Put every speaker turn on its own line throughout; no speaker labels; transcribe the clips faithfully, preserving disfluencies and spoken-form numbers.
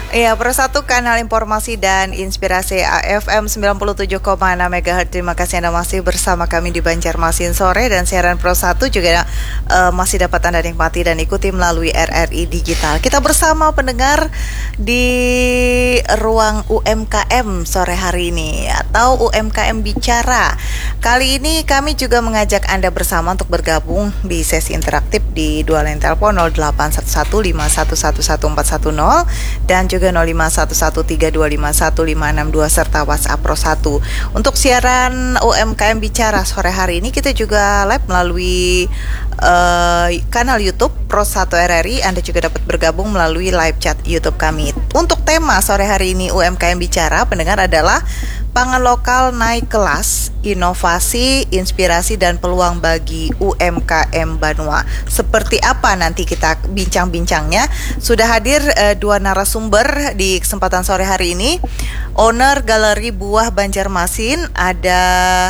Iya, Pro satu kanal informasi dan inspirasi A F M sembilan puluh tujuh koma enam megahertz. Terima kasih Anda masih bersama kami di Banjarmasin Sore, dan siaran Pro satu juga uh, masih dapat Anda nikmati dan ikuti melalui R R I Digital. Kita bersama pendengar di ruang U M K M sore hari ini atau U M K M Bicara. Kali ini kami juga mengajak Anda bersama untuk bergabung di sesi interaktif di dua line telepon nol delapan satu satu lima satu satu satu empat satu nol dan juga juga nol lima satu satu tiga dua lima satu lima enam dua serta WhatsApp Pro satu. Untuk siaran U M K M Bicara sore hari ini kita juga live melalui uh, kanal YouTube Pro satu R R I. Anda juga dapat bergabung melalui live chat YouTube kami. Untuk tema sore hari ini U M K M Bicara pendengar adalah pangan lokal naik kelas, inovasi, inspirasi dan peluang bagi U M K M Banua. Seperti apa nanti kita bincang-bincangnya? Sudah hadir uh, dua narasumber di kesempatan sore hari ini. Owner Galeri Buah Banjarmasin, ada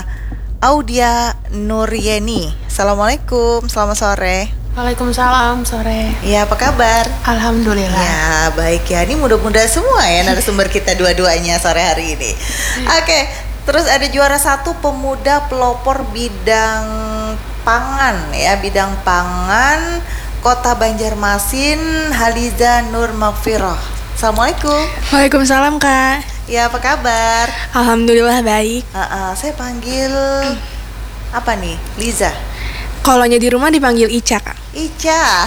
Audia Nuryeni. Assalamualaikum, selamat sore.
Waalaikumsalam, sore.
Ya, apa kabar?
Alhamdulillah.
Ya, baik ya. Ini mudah-mudahan semua ya narasumber kita dua-duanya sore hari ini. Oke, terus ada juara satu pemuda pelopor bidang pangan ya, bidang pangan Kota Banjarmasin, Haliza Nur Magfiroh. Assalamualaikum.
Waalaikumsalam, Kak.
Ya, apa kabar?
Alhamdulillah baik.
Uh, uh, saya panggil apa nih? Liza.
Kolonya di rumah dipanggil Ica, Kak.
Ica.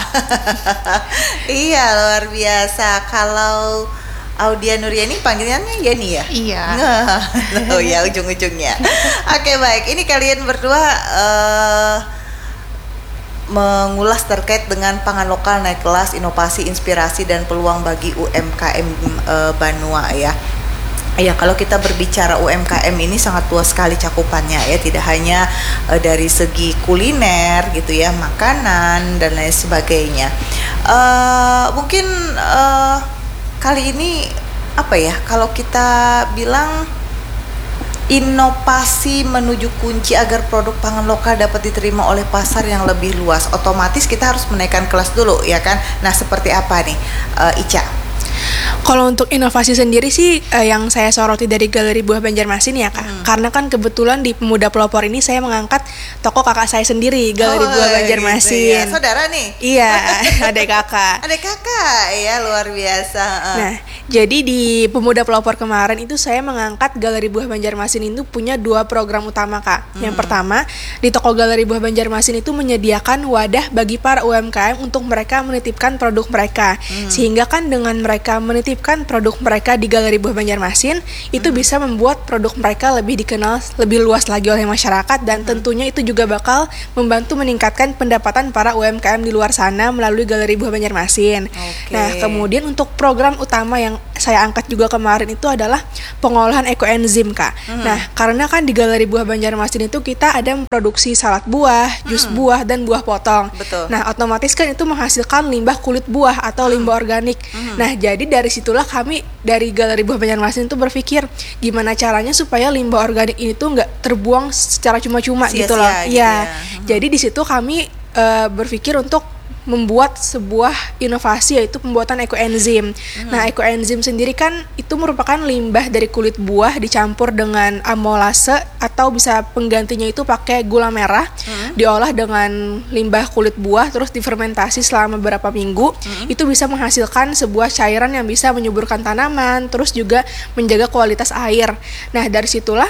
Iya, luar biasa. Kalau Audia Nuryeni panggilannya Yeni ya?
Iya.
Oh ya, ujung-ujungnya. Oke, baik. Ini kalian berdua uh, mengulas terkait dengan pangan lokal naik kelas, inovasi, inspirasi dan peluang bagi U M K M uh, Banua ya. Ya, kalau kita berbicara U M K M ini sangat luas sekali cakupannya ya, tidak hanya uh, dari segi kuliner gitu ya, makanan dan lain sebagainya. Uh, mungkin uh, kali ini apa ya, kalau kita bilang inovasi menuju kunci agar produk pangan lokal dapat diterima oleh pasar yang lebih luas, otomatis kita harus menaikkan kelas dulu ya kan. Nah, seperti apa nih uh, Ica?
Kalau untuk inovasi sendiri sih eh, yang saya soroti dari Galeri Buah Banjarmasin ya, Kak. Hmm. Karena kan kebetulan di Pemuda Pelopor ini saya mengangkat toko kakak saya sendiri, Galeri oh, Buah Banjarmasin. Gitu ya.
Saudara nih?
Iya, adik kakak.
Adik kakak, ya luar biasa. Uh.
Nah, jadi di Pemuda Pelopor kemarin itu saya mengangkat Galeri Buah Banjarmasin itu punya dua program utama, Kak. Hmm. Yang pertama, di toko Galeri Buah Banjarmasin itu menyediakan wadah bagi para U M K M untuk mereka menitipkan produk mereka. Hmm. Sehingga kan dengan mereka menitipkan produk mereka di Galeri Buah Banjarmasin, itu hmm. bisa membuat produk mereka lebih dikenal lebih luas lagi oleh masyarakat, dan hmm. tentunya itu juga bakal membantu meningkatkan pendapatan para U M K M di luar sana melalui Galeri Buah Banjarmasin. Okay. Nah, kemudian untuk program utama yang saya angkat juga kemarin itu adalah pengolahan ekoenzim, Kak. Hmm. Nah, karena kan di Galeri Buah Banjarmasin itu kita ada memproduksi salad buah, jus hmm. buah dan buah potong.
Betul.
Nah, otomatis kan itu menghasilkan limbah kulit buah atau hmm. limbah organik. Hmm. Nah, jadi dari situlah kami dari Galeri Buah Banjarmasin itu berpikir gimana caranya supaya limbah organik ini tuh nggak terbuang secara cuma-cuma gitu loh. Iya. Gitu ya. Hmm. Jadi di situ kami uh, berpikir untuk membuat sebuah inovasi, yaitu pembuatan ekoenzim. Hmm. Nah, ekoenzim sendiri kan itu merupakan limbah dari kulit buah dicampur dengan amolase atau bisa penggantinya itu pakai gula merah, hmm. diolah dengan limbah kulit buah terus difermentasi selama beberapa minggu. Hmm. Itu bisa menghasilkan sebuah cairan yang bisa menyuburkan tanaman, terus juga menjaga kualitas air. Nah, dari situlah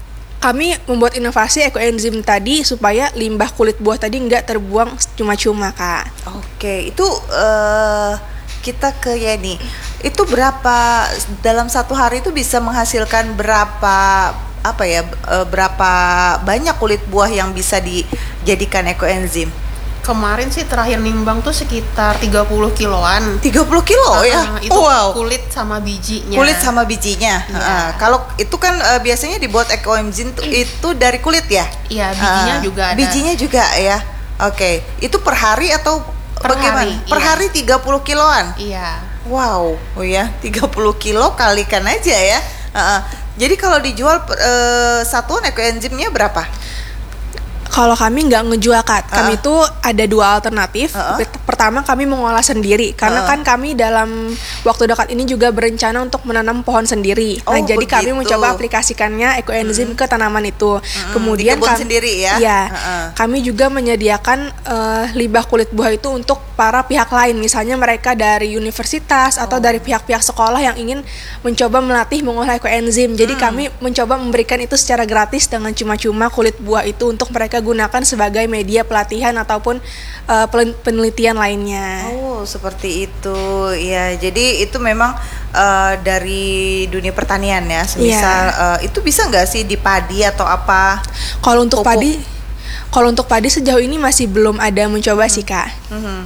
kami membuat inovasi ekoenzim tadi supaya limbah kulit buah tadi nggak terbuang cuma-cuma, Kak.
Oke, itu uh, kita ke Yeni. Itu berapa dalam satu hari itu bisa menghasilkan berapa apa ya uh, berapa banyak kulit buah yang bisa dijadikan ekoenzim?
Kemarin sih terakhir nimbang tuh sekitar tiga puluh kiloan.
tiga puluh kilo uh, ya?
Itu
wow.
Kulit sama bijinya.
Kulit sama bijinya. Yeah. Uh, kalau itu kan uh, biasanya dibuat ekoenzim tuh itu dari kulit ya?
Iya, bijinya uh, juga ada.
Bijinya juga ya. Oke, okay. Itu per hari atau
per
bagaimana?
Hari,
per
iya.
hari tiga puluh kiloan?
Iya.
Wow, oh ya, tiga puluh kilo kalikan aja ya. Uh, uh. Jadi kalau dijual uh, satuan ekoenzimnya berapa?
Kalau kami nggak ngejual Kak, kami
Uh-uh.
itu ada dua alternatif.
Uh-uh.
Pertama kami mengolah sendiri, karena
Uh-uh.
kan kami dalam waktu dekat ini juga berencana untuk menanam pohon sendiri.
Oh,
nah jadi kami
begitu.
mencoba aplikasikannya ekoenzim
Mm-mm.
ke tanaman itu.
Mm-mm,
Kemudian
di kebun
kami,
sendiri ya?
Iya,
Uh-uh.
kami juga menyediakan eh, limbah kulit buah itu untuk para pihak lain, misalnya mereka dari universitas atau
Oh.
dari pihak-pihak sekolah yang ingin mencoba melatih mengolah ekoenzim. Jadi
Hmm.
kami mencoba memberikan itu secara gratis dengan cuma-cuma kulit buah itu untuk mereka gunakan sebagai media pelatihan ataupun uh, pen- penelitian lainnya.
Oh, seperti itu. Ya, jadi itu memang uh, dari dunia pertanian ya. Semisal uh, itu bisa nggak sih di padi atau apa?
Kalau untuk
Pupuk.
padi, kalau untuk padi sejauh ini masih belum ada mencoba sih Kak.
Mhm.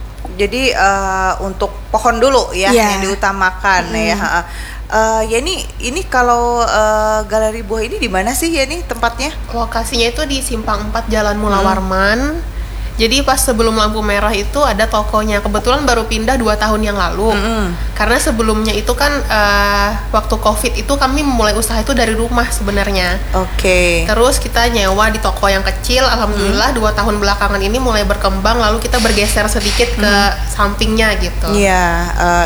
Jadi uh, untuk pohon dulu ya
Iya.
yang diutamakan
Mm.
ya. Ha-ha. Uh, ya ini ini kalau uh, galeri buah ini di mana sih ya nih tempatnya?
Lokasinya itu di Simpang empat Jalan Mula Warman. Jadi pas sebelum lampu merah itu ada tokonya. Kebetulan baru pindah dua tahun yang lalu.
Mm-mm.
Karena sebelumnya itu kan eh, waktu Covid itu kami memulai usaha itu dari rumah sebenarnya.
Oke.
Terus kita nyewa di toko yang kecil. Alhamdulillah dua tahun belakangan ini mulai berkembang. Lalu kita bergeser sedikit ke sampingnya gitu.
Iya, uh,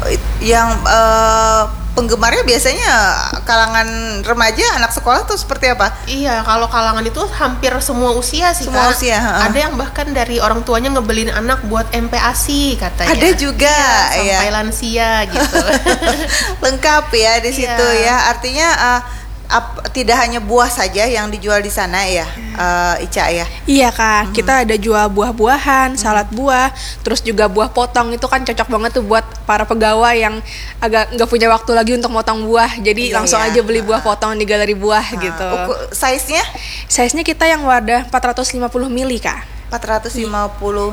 yang uh, penggemarnya biasanya kalangan remaja, anak sekolah tuh seperti apa?
Iya, kalau kalangan itu hampir semua usia sih
Semua
Kak.
usia, ha-ha.
Ada yang bahkan dari orang tuanya ngebeliin anak buat M P A S I katanya.
Ada juga,
Iya, sampai
ya.
lansia gitu.
Lengkap ya di situ
Iya.
ya. Artinya uh, ap- tidak hanya buah saja yang dijual di sana ya, uh, Ica ya.
Iya Kak, kita ada jual buah-buahan, salad buah, terus juga buah potong itu kan cocok banget tuh buat para pegawai yang agak nggak punya waktu lagi untuk motong buah, jadi
Iya,
langsung
iya.
aja beli buah potong di galeri buah gitu.
Uh, uku- size-nya
Size-nya kita yang wadah empat ratus lima puluh mili Kak.
empat ratus lima puluh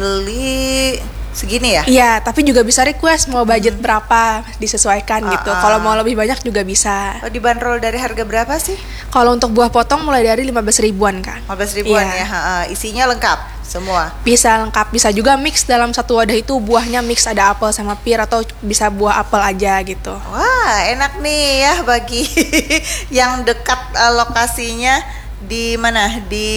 mili segini ya?
Iya, tapi juga bisa request mau budget berapa disesuaikan
Ah,
gitu.
ah.
Kalau mau lebih banyak juga bisa.
Oh, dibanderol dari harga berapa sih?
Kalau untuk buah potong mulai dari lima belas ribuan Kak.
lima belas ribuan
Iya.
ya. Ha-ha. Isinya lengkap semua.
Bisa lengkap, bisa juga mix dalam satu wadah itu buahnya mix, ada apel sama pir atau bisa buah apel aja gitu.
Wah, enak nih ya bagi yang dekat uh, lokasinya di mana? Di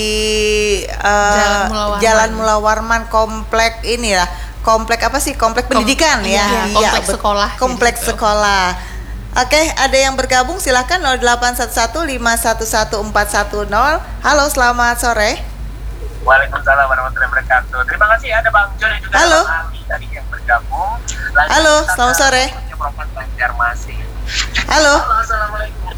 uh,
Jalan Mula Warman.
Jalan Mula Warman, komplek ini lah. Komplek apa sih? Komplek pendidikan ya.
iya, komplek
bet-
sekolah
Kompleks
gitu.
sekolah. Oke, ada yang bergabung silahkan nol delapan satu satu lima satu satu empat satu nol. Halo, selamat sore.
Waalaikumsalam warahmatullahi wabarakatuh. Terima kasih ada Bang John dan juga
Halo.
Bang Ali tadi yang bergabung. Lanjut
Halo,
kita
selamat
ke
sore.
Provinsi Banjarmasin.
Halo.
Halo, assalamualaikum.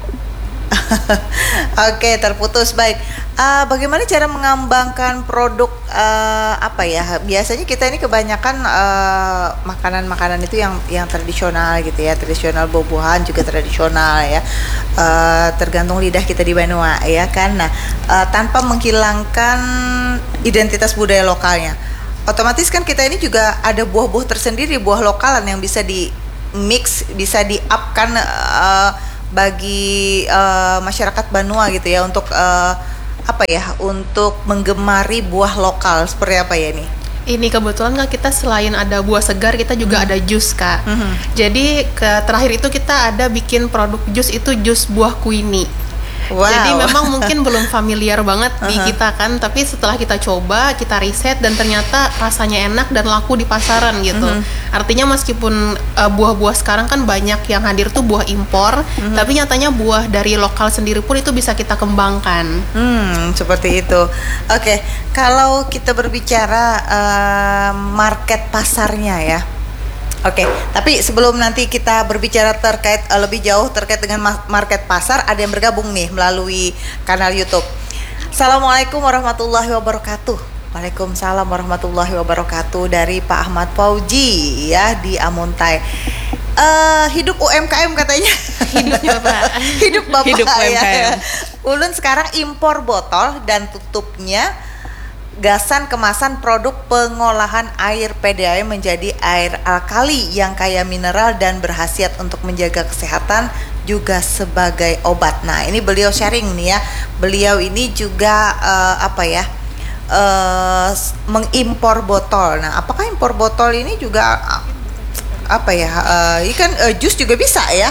Oke, terputus. Baik. Uh, bagaimana cara mengembangkan produk uh, apa ya? Biasanya kita ini kebanyakan uh, makanan-makanan itu yang yang tradisional gitu ya, tradisional buah-buahan juga tradisional ya. Uh, tergantung lidah kita di Banua ya kan. Nah, uh, tanpa menghilangkan identitas budaya lokalnya. Otomatis kan kita ini juga ada buah-buah tersendiri, buah lokalan yang bisa di mix, bisa di-up-kan uh, bagi uh, masyarakat Banua gitu ya, untuk uh, apa ya, untuk menggemari buah lokal seperti apa ya ini?
Ini kebetulan kan kita selain ada buah segar, kita juga ada jus Kak.
Mhm.
Jadi ke terakhir itu kita ada bikin produk jus, itu jus buah kuini.
Wow.
Jadi memang mungkin belum familiar banget di
Uh-huh.
kita kan, tapi setelah kita coba, kita riset dan ternyata rasanya enak dan laku di pasaran gitu.
Uh-huh.
Artinya meskipun uh, buah-buah sekarang kan banyak yang hadir tuh buah impor,
Uh-huh.
tapi nyatanya buah dari lokal sendiri pun itu bisa kita kembangkan.
Hmm, seperti itu. Oke, kalau kita berbicara uh, market pasarnya ya. Oke, tapi sebelum nanti kita berbicara terkait uh, lebih jauh terkait dengan ma- market pasar, ada yang bergabung nih melalui kanal YouTube. Assalamualaikum warahmatullahi wabarakatuh. Waalaikumsalam warahmatullahi wabarakatuh, dari Pak Ahmad Fauji ya di Amuntai. Eh, hidup U M K M katanya.
Hidup Bapak.
Hidup Bapak
Hidup U M K M.
ya. Ulun sekarang impor botol dan tutupnya gasan kemasan produk pengolahan air P D A M menjadi air alkali yang kaya mineral dan berkhasiat untuk menjaga kesehatan juga sebagai obat. Nah, ini beliau sharing nih ya. Beliau ini juga uh, apa ya? Uh, mengimpor botol. Nah, apakah impor botol ini juga uh, apa ya? Uh, ini kan uh, jus juga bisa ya?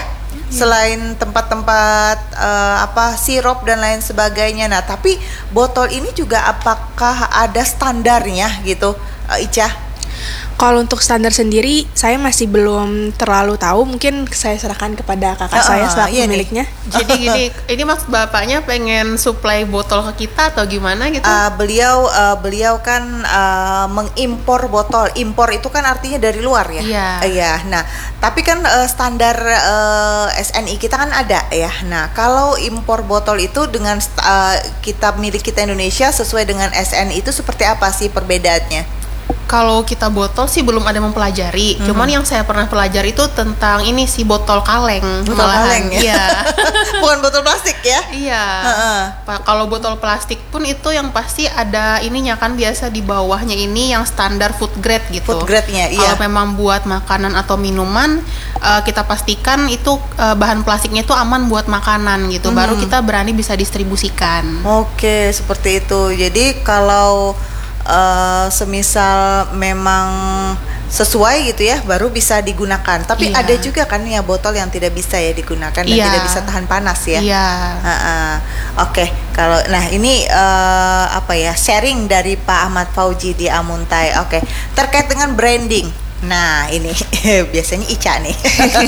selain tempat-tempat uh, apa sirup dan lain sebagainya. Nah, tapi botol ini juga apakah ada standarnya gitu, uh, Ica?
Kalau untuk standar sendiri, saya masih belum terlalu tahu. Mungkin saya serahkan kepada kakak
Uh,
saya selaku
iya nih.
pemiliknya.
Jadi gini, ini mas bapaknya pengen supply botol ke kita atau gimana gitu?
Uh, beliau uh, beliau kan uh, mengimpor botol. Impor itu kan artinya dari luar ya.
Iya.
Uh, iya. Nah, tapi kan uh, standar uh, S N I kita kan ada ya. Nah, kalau impor botol itu dengan uh, kita milik kita Indonesia sesuai dengan S N I itu seperti apa sih perbedaannya?
Kalau kita botol sih belum ada mempelajari. Mm-hmm. Cuman yang saya pernah pelajari itu tentang ini sih botol kaleng.
Botol
malahan.
kaleng ya?
Iya.
Bukan botol plastik ya?
Iya.
Uh-uh.
Pa- Kalau botol plastik pun itu yang pasti ada ininya kan biasa di bawahnya ini yang standar food grade gitu.
Food grade-nya, iya.
Kalau memang buat makanan atau minuman, uh, kita pastikan itu uh, bahan plastiknya itu aman buat makanan gitu. Mm-hmm. Baru kita berani bisa distribusikan.
Oke, seperti itu. Jadi kalau Uh, semisal memang sesuai gitu ya, baru bisa digunakan. Tapi
iya.
ada juga kan ya botol yang tidak bisa ya digunakan dan
iya.
tidak bisa tahan panas ya.
Iya.
Uh-uh. Oke, kalau nah ini uh, apa ya sharing dari Pak Ahmad Fauji di Amuntai. Oke, terkait dengan branding. Nah ini biasanya Ica nih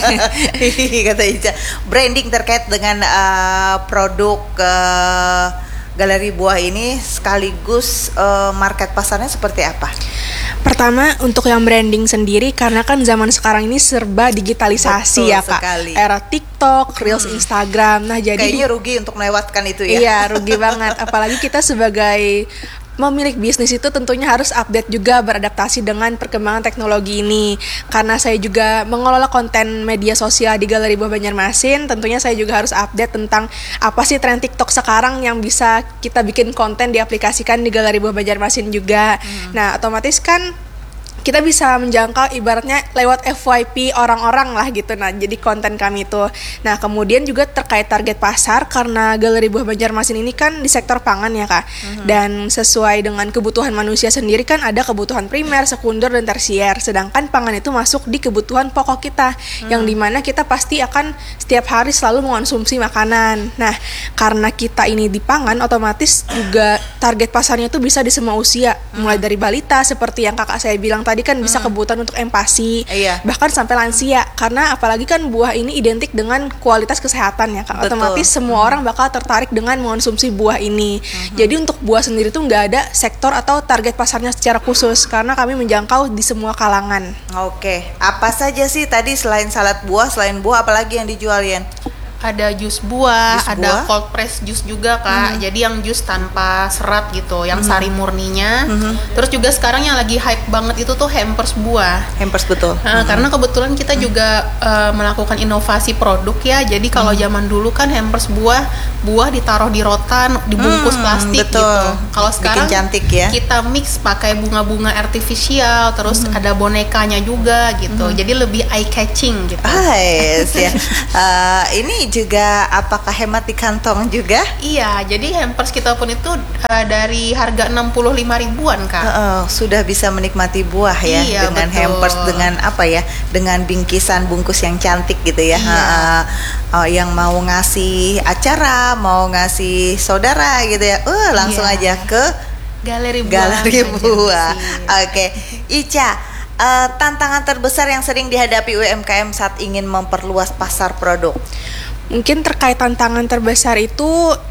kata Ica, branding terkait dengan uh, produk uh, Galeri Buah ini sekaligus uh, market pasarnya seperti apa?
Pertama, untuk yang branding sendiri, karena kan zaman sekarang ini serba digitalisasi.
Betul
ya Kak.
sekali.
Era TikTok, Reels,
Hmm.
Instagram. Nah, jadi
Kayaknya rugi untuk melewatkan itu ya.
Iya, rugi banget. Apalagi kita sebagai memilik bisnis itu tentunya harus update juga, beradaptasi dengan perkembangan teknologi ini. Karena saya juga mengelola konten media sosial di Galeri Buah Banjarmasin, tentunya saya juga harus update tentang apa sih tren TikTok sekarang yang bisa kita bikin konten diaplikasikan di Galeri Buah Banjarmasin juga. Hmm. Nah, otomatis kan kita bisa menjangkau ibaratnya lewat F Y P orang-orang lah gitu. Nah, jadi konten kami itu. Nah, kemudian juga terkait target pasar, karena Galeri Buah Banjarmasin ini kan di sektor pangan ya Kak. Mm-hmm. Dan sesuai dengan kebutuhan manusia sendiri kan ada kebutuhan primer, sekunder, dan tersier. Sedangkan pangan itu masuk di kebutuhan pokok kita, mm-hmm. yang dimana kita pasti akan setiap hari selalu mengonsumsi makanan. Nah, karena kita ini di pangan, otomatis juga target pasarnya itu bisa di semua usia. Mm-hmm. Mulai dari balita seperti yang kakak saya bilang tadi kan bisa kebutuhan untuk empasi,
iya.
bahkan sampai lansia, karena apalagi kan buah ini identik dengan kualitas kesehatan ya Kak. Otomatis semua hmm. orang bakal tertarik dengan mengonsumsi buah ini. Hmm. Jadi untuk buah sendiri tuh nggak ada sektor atau target pasarnya secara khusus, karena kami menjangkau di semua kalangan.
Oke, apa saja sih tadi selain salad buah, selain buah apalagi yang dijual Yan?
Ada jus buah,
jus
ada
buah?
cold press jus juga Kak. Mm-hmm. Jadi yang jus tanpa serat gitu, yang mm-hmm. sari murninya. Mm-hmm. Terus juga sekarang yang lagi hype banget itu tuh hampers buah.
Hampers betul.
Nah, mm-hmm. karena kebetulan kita mm-hmm. juga uh, melakukan inovasi produk ya. Jadi kalau mm-hmm. zaman dulu kan hampers buah, buah ditaruh di rotan, dibungkus mm, plastik
betul.
gitu. Kalau sekarang
bikin cantik ya.
Kita mix pakai bunga-bunga artifisial, terus mm-hmm. ada bonekanya juga gitu. Mm-hmm. Jadi lebih eye catching gitu.
Ah, yes, ya. uh, ini juga apakah hemat di kantong juga?
Iya, jadi hampers kita pun itu uh, dari harga enam puluh lima ribuan Kak.
Uh, uh, sudah bisa menikmati buah ya,
iya,
dengan
betul.
hampers, dengan apa ya, dengan bingkisan bungkus yang cantik gitu ya.
Iya.
Uh, uh, yang mau ngasih acara, mau ngasih saudara gitu ya, uh, langsung
iya.
aja ke
Galeri Buah.
Galeri Buah. Oke, okay. Ica, uh, tantangan terbesar yang sering dihadapi U M K M saat ingin memperluas pasar produk?
Mungkin terkait tantangan terbesar itu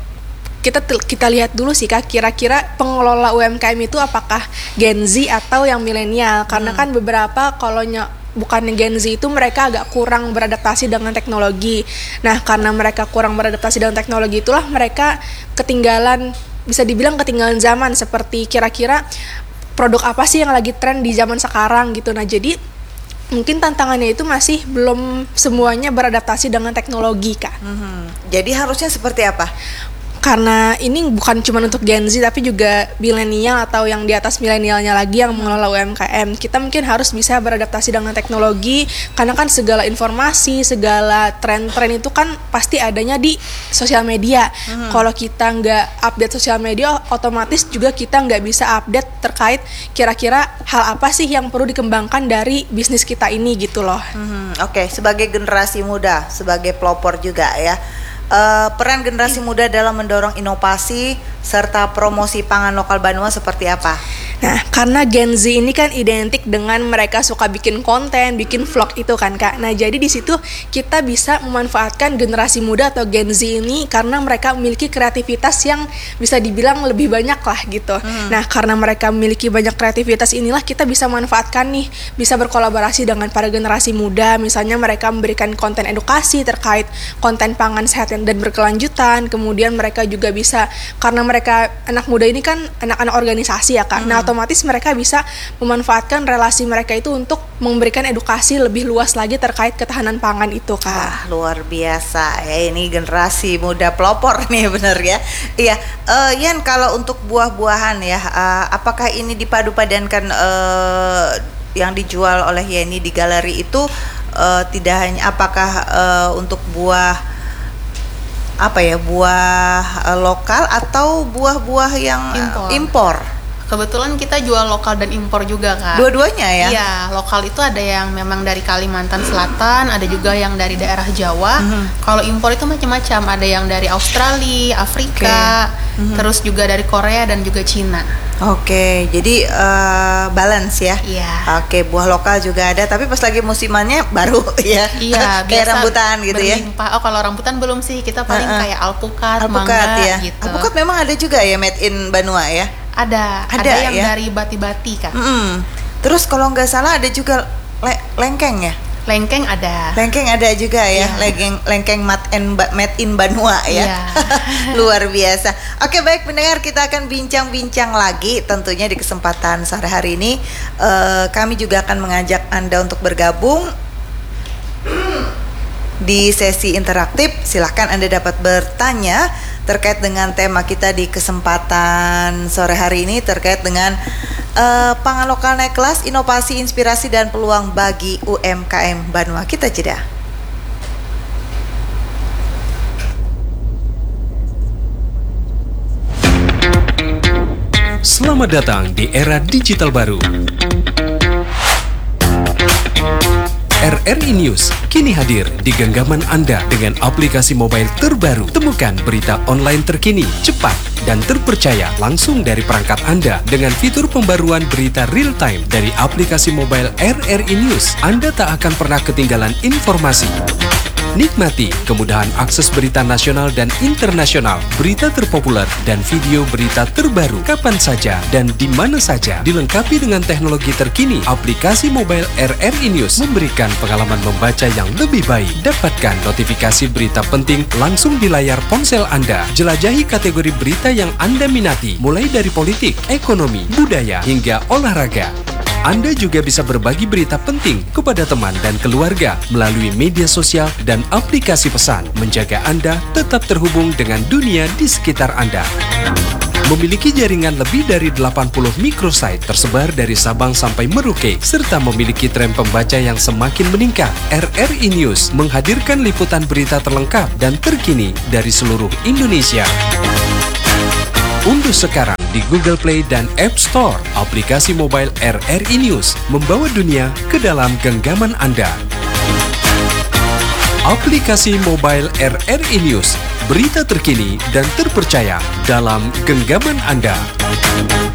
kita kita lihat dulu sih Kak, kira-kira pengelola U M K M itu apakah Gen Z atau yang milenial? Karena hmm. kan beberapa kalau ny- bukannya Gen Z itu mereka agak kurang beradaptasi dengan teknologi. Nah, karena mereka kurang beradaptasi dengan teknologi itulah mereka ketinggalan, bisa dibilang ketinggalan zaman, seperti kira-kira produk apa sih yang lagi tren di zaman sekarang gitu. Nah, jadi mungkin tantangannya itu masih belum semuanya beradaptasi dengan teknologi Kak.
Mm-hmm. Jadi harusnya seperti apa?
karena ini bukan cuma untuk Gen Z tapi juga milenial atau yang di atas milenialnya lagi yang mengelola U M K M. Kita mungkin harus bisa beradaptasi dengan teknologi karena kan segala informasi, segala tren-tren itu kan pasti adanya di sosial media. Hmm. Kalau kita nggak update sosial media, otomatis juga kita nggak bisa update terkait kira-kira hal apa sih yang perlu dikembangkan dari bisnis kita ini gitu loh.
Hmm, Oke, okay. Sebagai generasi muda, sebagai pelopor juga ya, uh, peran generasi muda dalam mendorong inovasi serta promosi pangan lokal Banua seperti apa?
Nah, karena Gen Z ini kan identik dengan mereka suka bikin konten, bikin vlog itu kan Kak. Nah, jadi di situ kita bisa memanfaatkan generasi muda atau Gen Z ini karena mereka memiliki kreativitas yang bisa dibilang lebih banyak lah gitu. Hmm. Nah, karena mereka memiliki banyak kreativitas inilah kita bisa manfaatkan nih, bisa berkolaborasi dengan para generasi muda. Misalnya mereka memberikan konten edukasi terkait konten pangan sehat dan berkelanjutan. Kemudian mereka juga bisa, karena mereka anak muda ini kan anak-anak organisasi ya Kak. Hmm. Nah, otomatis mereka bisa memanfaatkan relasi mereka itu untuk memberikan edukasi lebih luas lagi terkait ketahanan pangan itu Kak.
Ah, luar biasa ya, ini generasi muda pelopor nih bener ya. Iya, uh, Yan, kalau untuk buah-buahan ya, uh, apakah ini dipadu-padankan uh, yang dijual oleh Yeni di galeri itu uh, tidak hanya apakah uh, untuk buah apa ya, buah uh, lokal atau buah-buah yang
impor.
impor?
Kebetulan kita jual lokal dan impor juga Kak.
Dua-duanya ya?
Iya, lokal itu ada yang memang dari Kalimantan Selatan, ada juga yang dari daerah Jawa. Mm-hmm. Kalau impor itu macam-macam, ada yang dari Australia, Afrika, okay. mm-hmm. terus juga dari Korea dan juga Cina.
Oke, okay, jadi uh, balance ya?
Iya.
Oke, okay, buah lokal juga ada, tapi pas lagi musimannya baru ya?
Iya,
kayak rambutan gitu
berlimpah. Ya? Oh, kalau rambutan belum sih, kita paling uh-uh. kayak alpukat,
alpukat
mangga
ya?
gitu.
Alpukat memang ada juga ya, made in Banua ya?
Ada, ada, ada yang ya? Dari bati-bati kan.
Mm-hmm. Terus kalau nggak salah ada juga le- lengkeng ya?
Lengkeng ada.
Lengkeng ada juga ya,
yeah.
lengkeng lengkeng made in made in Banua ya. Yeah. Luar biasa. Oke, baik pendengar, kita akan bincang-bincang lagi tentunya di kesempatan sore hari ini. Uh, kami juga akan mengajak Anda untuk bergabung di sesi interaktif. Silahkan Anda dapat bertanya terkait dengan tema kita di kesempatan sore hari ini terkait dengan uh, pangan lokal naik kelas, inovasi, inspirasi dan peluang bagi U M K M Banua. Kita jeda.
Selamat datang di era digital baru. R R I News kini hadir di genggaman Anda dengan aplikasi mobile terbaru. Temukan berita online terkini, cepat, dan terpercaya langsung dari perangkat Anda dengan fitur pembaruan berita real time dari aplikasi mobile R R I News. Anda tak akan pernah ketinggalan informasi. Nikmati kemudahan akses berita nasional dan internasional, berita terpopuler, dan video berita terbaru kapan saja dan di mana saja. Dilengkapi dengan teknologi terkini, aplikasi mobile R R I News memberikan pengalaman membaca yang lebih baik. Dapatkan notifikasi berita penting langsung di layar ponsel Anda. Jelajahi kategori berita yang Anda minati, mulai dari politik, ekonomi, budaya, hingga olahraga. Anda juga bisa berbagi berita penting kepada teman dan keluarga melalui media sosial dan aplikasi pesan, menjaga Anda tetap terhubung dengan dunia di sekitar Anda. Memiliki jaringan lebih dari delapan puluh microsite tersebar dari Sabang sampai Merauke, serta memiliki tren pembaca yang semakin meningkat. R R I News menghadirkan liputan berita terlengkap dan terkini dari seluruh Indonesia. Unduh sekarang di Google Play dan App Store aplikasi mobile R R I News, membawa dunia ke dalam genggaman Anda. Aplikasi mobile R R I News, berita terkini dan terpercaya dalam genggaman Anda.